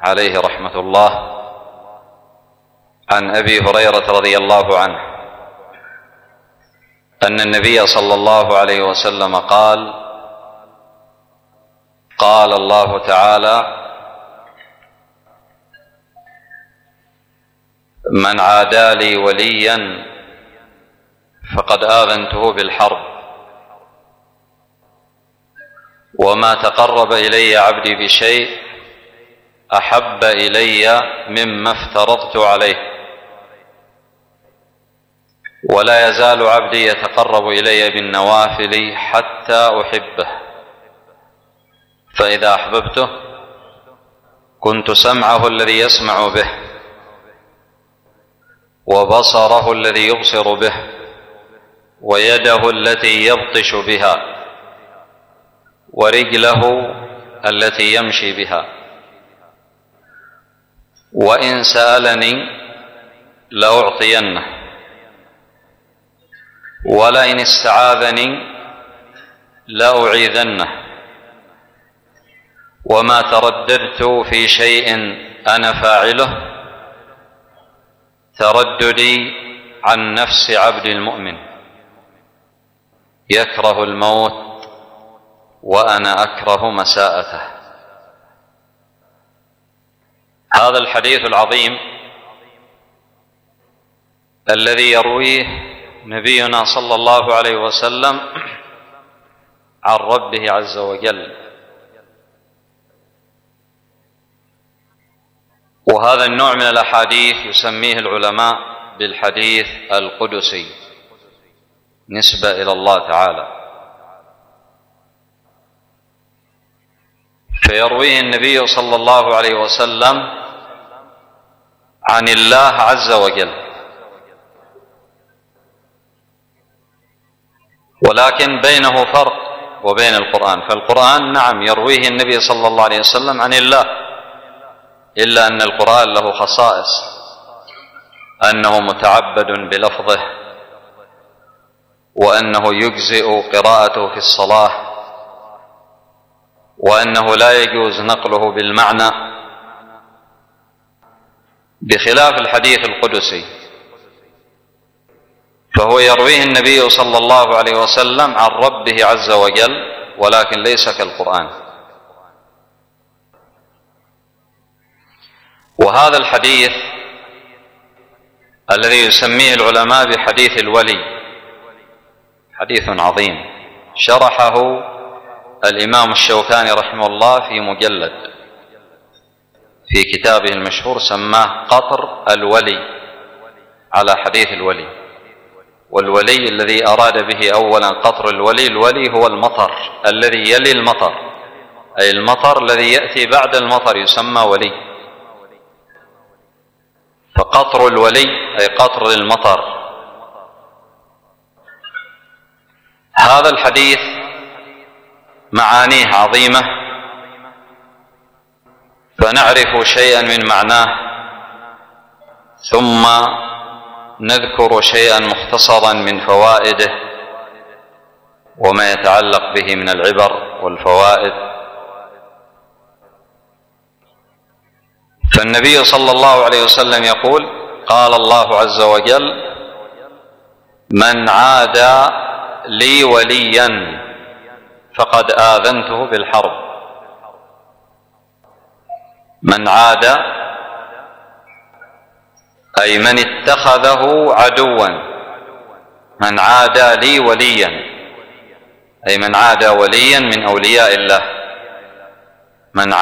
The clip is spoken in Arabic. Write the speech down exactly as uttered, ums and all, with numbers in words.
عليه رحمة الله عن أبي هريرة رضي الله عنه أن النبي صلى الله عليه وسلم قال: قال الله تعالى: من عادى لي وليا فقد آذنته بالحرب، وما تقرب إلي عبدي بشيء أحب إلي مما افترضت عليه، ولا يزال عبدي يتقرب إلي بالنوافل حتى أحبه، فإذا أحببته كنت سمعه الذي يسمع به، وبصره الذي يبصر به، ويده التي يبطش بها، ورجله التي يمشي بها. وإن سألني لأعطينه، ولئن استعاذني لأعيذنه. وما ترددت في شيء أنا فاعله ترددي عن نفس عبد المؤمن يكره الموت وأنا أكره مساءته. هذا الحديث العظيم الذي يرويه نبينا صلى الله عليه وسلم عن ربه عز وجل، وهذا النوع من الأحاديث يسميه العلماء بالحديث القدسي نسبة إلى الله تعالى، فيرويه النبي صلى الله عليه وسلم عن الله عز وجل، ولكن بينه فرق وبين القرآن. فالقرآن نعم يرويه النبي صلى الله عليه وسلم عن الله، إلا أن القرآن له خصائص، أنه متعبد بلفظه، وأنه يجزئ قراءته في الصلاة، وأنه لا يجوز نقله بالمعنى، بخلاف الحديث القدسي فهو يرويه النبي صلى الله عليه وسلم عن ربه عز وجل، ولكن ليس كالقرآن. وهذا الحديث الذي يسميه العلماء بحديث الولي حديث عظيم، شرحه الإمام الشوكاني رحمه الله في مجلد في كتابه المشهور سماه قطر الولي على حديث الولي. والولي الذي أراد به أولا قطر الولي، الولي هو المطر الذي يلي المطر، أي المطر الذي يأتي بعد المطر يسمى ولي. فقطر الولي أي قطر المطر. هذا الحديث معانيه عظيمة، فنعرف شيئا من معناه ثم نذكر شيئا مختصرا من فوائده وما يتعلق به من العبر والفوائد. فالنبي صلى الله عليه وسلم يقول: قال الله عز وجل: من عادى لي وليا فقد آذنته بالحرب. من عادى أي من اتخذه عدوا، من عادى لي وليا أي من عادى وليا من أولياء الله، من